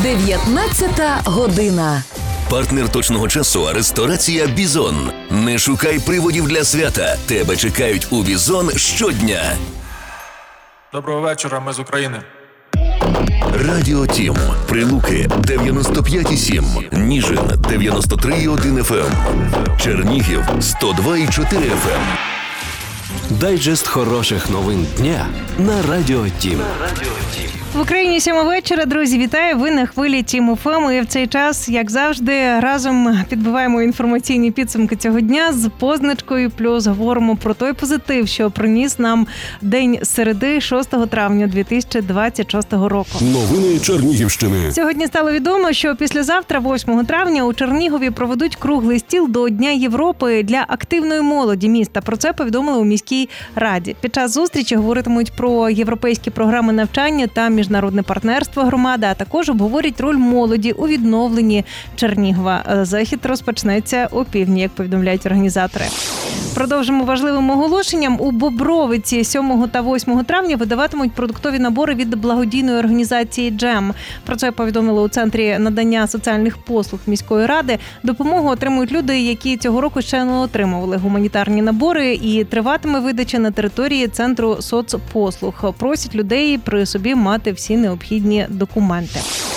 19 година. Партнер точного часу – ресторація «Бізон». Не шукай приводів для свята. Тебе чекають у «Бізон» щодня. Доброго вечора, ми з України. Радіо Тім. Прилуки 95,7. Ніжин 93,1 FM. Чернігів 102,4 FM. Дайджест хороших новин дня на Радіо Тім. В Україні 7 вечора, друзі, вітаю! Ви на хвилі Тім ФМ. І в цей час, як завжди, разом підбиваємо інформаційні підсумки цього дня з позначкою плюс. Говоримо про той позитив, що приніс нам день середи 6 травня 2026 року. Новини Чернігівщини. Сьогодні стало відомо, що післязавтра, 8 травня, у Чернігові проведуть круглий стіл до Дня Європи для активної молоді міста. Про це повідомили у міській раді. Під час зустрічі говоритимуть про європейські програми навчання та міжнародне партнерство громади, а також обговорять роль молоді у відновленні Чернігова. Захід розпочнеться о півдні, як повідомляють організатори. Продовжимо важливим оголошенням. У Бобровиці 7 та 8 травня видаватимуть продуктові набори від благодійної організації «Джем». Про це повідомили у Центрі надання соціальних послуг міської ради. Допомогу отримують люди, які цього року ще не отримували гуманітарні набори, і триватиме видача на території Центру соцпослуг. Просять людей при собі мати всі необхідні документи.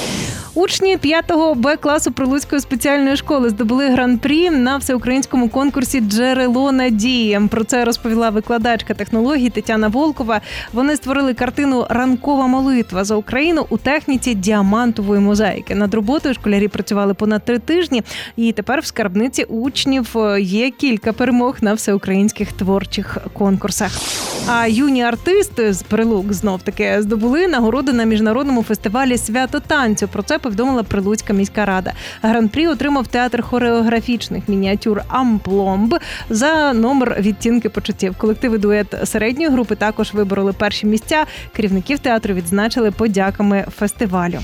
Учні 5-го Б-класу Прилуцької спеціальної школи здобули гран-прі на всеукраїнському конкурсі «Джерело надії». Про це розповіла викладачка технологій Тетяна Волкова. Вони створили картину «Ранкова молитва за Україну» у техніці діамантової мозаїки. Над роботою школярі працювали понад 3 тижні, і тепер в скарбниці учнів є кілька перемог на всеукраїнських творчих конкурсах. А юні артисти з Прилук знов-таки здобули нагороди на міжнародному фестивалі «Свято танцю». Про це повідомила Прилуцька міська рада. Гран-прі отримав театр хореографічних мініатюр «Ампломб» за номер «Відтінки почуттів». Колективи дует середньої групи також вибороли перші місця. Керівників театру відзначили подяками фестивалю.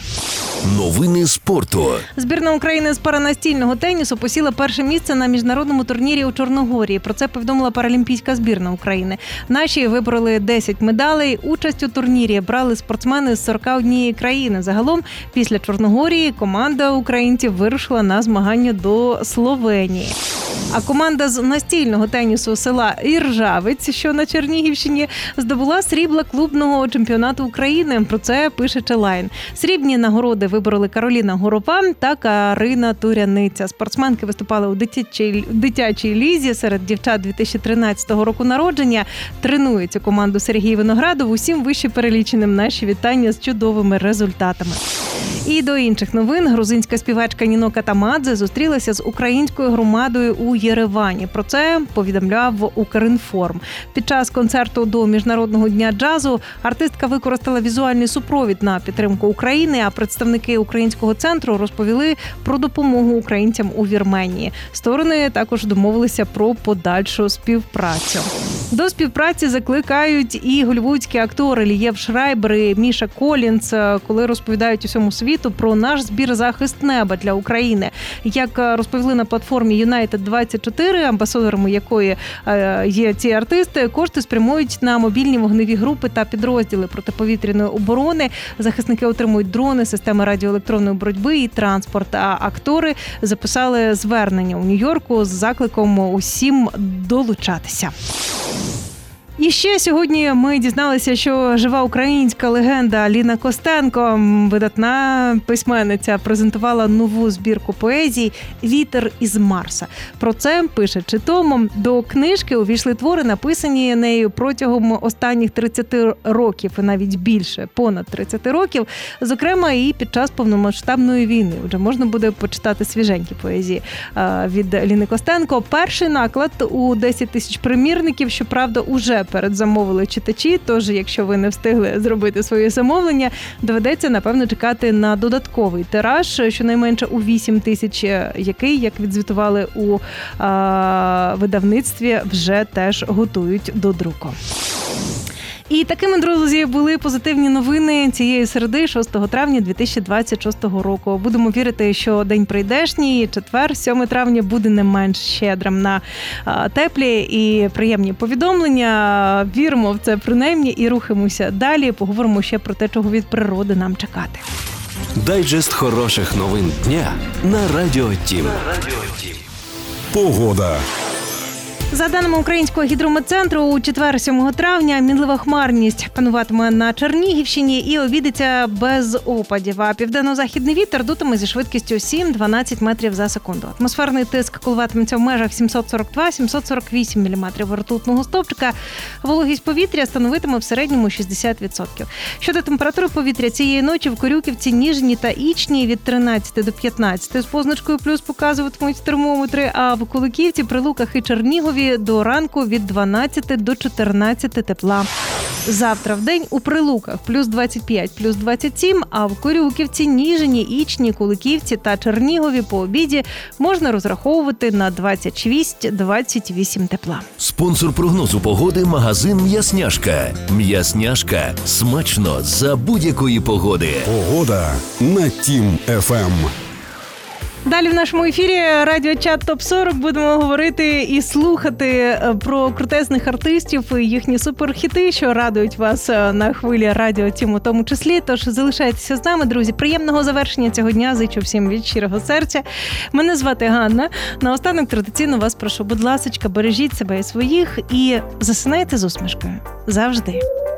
Новини спорту. Збірна України з паранастільного тенісу посіла перше місце на міжнародному турнірі у Чорногорії. Про це повідомила паралімпійська збірна України. Наші вибороли 10 медалей. Участь у турнірі брали спортсмени з 41 країни. Загалом, після Чорногорії, команда українців вирушила на змагання до Словенії. А команда з настільного тенісу села Іржавець, що на Чернігівщині, здобула срібла клубного чемпіонату України. Про це пише Челайн. Срібні нагороди вибороли Кароліна Горова та Карина Туряниця. Спортсменки виступали у дитячій лізі серед дівчат 2013 року народження. Тренує цю команду Сергій Виноградов. Усім вище переліченим наші вітання з чудовими результатами. І до інших новин. Грузинська співачка Ніно Катамадзе зустрілася з українською громадою у Єревані. Про це повідомляв Укрінформ. Під час концерту до Міжнародного дня джазу артистка використала візуальний супровід на підтримку України, а представники українського центру розповіли про допомогу українцям у Вірменії. Сторони також домовилися про подальшу співпрацю. До співпраці закликають і голлівудські актори Лієв Шрайбер і Міша Колінс, коли розповідають усьому світу про наш збір «Захист неба» для України. Як розповіли на платформі United24, амбасадорами якої є ці артисти, кошти спрямують на мобільні вогневі групи та підрозділи протиповітряної оборони. Захисники отримують дрони, системи радіоелектронної боротьби і транспорт. А актори записали звернення у Нью-Йорку з закликом усім долучатися. І ще сьогодні ми дізналися, що жива українська легенда Ліна Костенко, видатна письменниця, презентувала нову збірку поезій «Вітер із Марса». Про це пише Читомо. До книжки увійшли твори, написані нею протягом останніх 30 років, і навіть більше, понад 30 років, зокрема і під час повномасштабної війни. Вже можна буде почитати свіженькі поезії від Ліни Костенко. Перший наклад у 10 тисяч примірників, щоправда, уже передзамовили читачі, тож якщо ви не встигли зробити своє замовлення, доведеться, напевно, чекати на додатковий тираж, щонайменше у 8 тисяч, який, як відзвітували у видавництві, вже теж готують до друку. І такими, друзі, були позитивні новини цієї середи 6 травня 2026 року. Будемо вірити, що день прийдешній, четвер, 7 травня, буде не менш щедрим на теплі і приємні повідомлення. Віримо в це принаймні і рухаємося далі. Поговоримо ще про те, чого від природи нам чекати. Дайджест хороших новин дня на Радіо Тім. Погода. За даними Українського гідрометцентру, у четвер, 7 травня, мінлива хмарність пануватиме на Чернігівщині і обійдеться без опадів, а південно-західний вітер дутиме зі швидкістю 7-12 метрів за секунду. Атмосферний тиск коливатиметься в межах 742-748 міліметрів ртутного стовпчика. Вологість повітря становитиме в середньому 60%. Щодо температури повітря, цієї ночі в Корюківці, Ніжні та Ічні від 13 до 15 з позначкою плюс показуватимуть термометри, а в Куликівці, Прилуках і Чернігові до ранку від 12 до 14 тепла. Завтра в день у Прилуках плюс 25, плюс 27, а в Корюківці, Ніжині, Ічні, Куликівці та Чернігові по обіді можна розраховувати на 26-28 тепла. Спонсор прогнозу погоди – магазин «М'ясняшка». «М'ясняшка» – смачно за будь-якої погоди. Погода на Тім ФМ. Далі в нашому ефірі радіочат ТОП-40 будемо говорити і слухати про крутезних артистів і їхні суперхіти, що радують вас на хвилі Радіо Тім у тому числі. Тож залишайтеся з нами, друзі. Приємного завершення цього дня зичу всім від щирого серця. Мене звати Ганна. Наостанок традиційно вас прошу, будь ласочка, бережіть себе і своїх і засинайте з усмішкою. Завжди.